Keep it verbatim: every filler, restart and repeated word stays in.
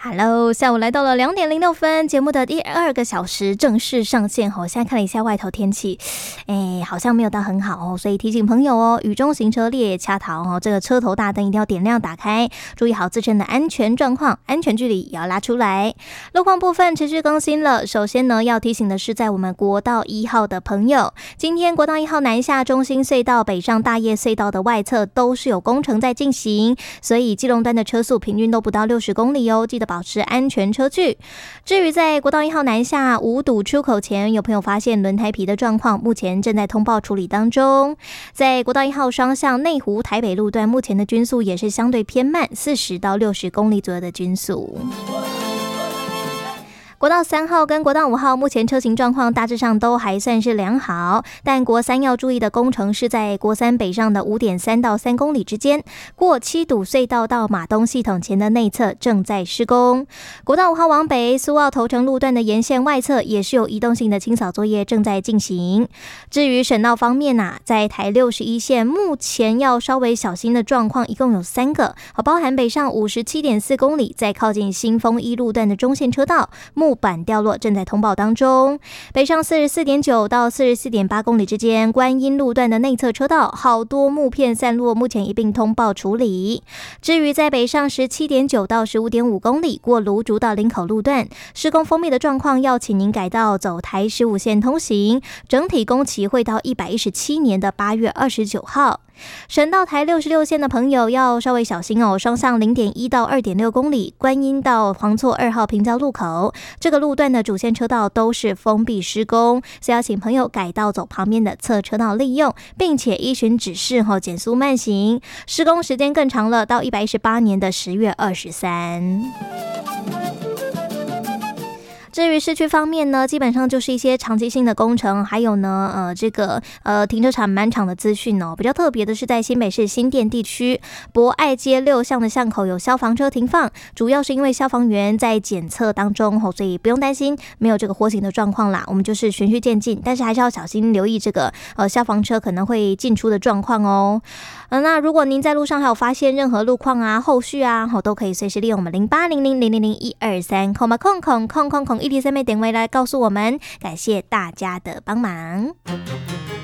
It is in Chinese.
Hello， 下午来到了两点零六分，节目的第二个小时正式上线哦。现在看了一下外头天气，哎，好像没有到很好哦，所以提醒朋友哦，雨中行车列恰逃哦，这个车头大灯一定要点亮打开，注意好自身的安全状况，安全距离也要拉出来。路况部分持续更新了，首先呢要提醒的是，在我们国道一号的朋友，今天国道一号南下中心隧道、北上大业隧道的外侧都是有工程在进行，所以基隆端的车速平均都不到六十公里哦，记得保持安全车距。至于在国道一号南下五堵出口前，有朋友发现轮胎皮的状况，目前正在通报处理当中。在国道一号双向内湖台北路段，目前的均速也是相对偏慢，四十到六十公里左右的均速。国道三号跟国道五号目前车型状况大致上都还算是良好，但国三要注意的工程是在国三北上的 五点三 到三公里之间，过七堵隧道到马东系统前的内侧正在施工。国道五号往北苏澳头城路段的沿线外侧也是有移动性的清扫作业正在进行。至于省道方面啊，在台六十一线目前要稍微小心的状况一共有三个，包含北上 五十七点四公里，在靠近新丰一路段的中线车道木板掉落正在通报当中，北上 四十四点九 到 四十四点八公里之间，观音路段的内侧车道好多木片散落，目前一并通报处理。至于在北上 十七点九 到 十五点五公里，过芦竹到林口路段施工封闭的状况，要请您改道走台十五线通行，整体工期会到一百一十七年的八月二十九号。省道台六十六线的朋友要稍微小心哦，双向 零点一 到 二点六公里，观音到黄厝二号平交路口，这个路段的主线车道都是封闭施工，所以要请朋友改道走旁边的侧车道利用，并且依循指示后减速慢行，施工时间更长了，到一百一十八年的十月二十三。至于市区方面呢，基本上就是一些长期性的工程，还有呢，呃，这个呃停车场满场的资讯哦。比较特别的是在新北市新店地区博爱街六巷的巷口有消防车停放，主要是因为消防员在检测当中哦，所以不用担心没有这个火警的状况啦。我们就是循序渐进，但是还是要小心留意这个呃消防车可能会进出的状况哦。呃，那如果您在路上还有发现任何路况啊、后续啊，哦，都可以随时利用我们零八零零零零零一二三空吧空空空空空一 T 三妹点位来告诉我们，感谢大家的帮忙。